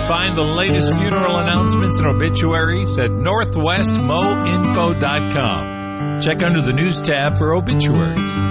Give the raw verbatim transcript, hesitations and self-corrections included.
find the latest funeral announcements and obituaries at northwest mo info dot com. Check under the news tab for obituaries.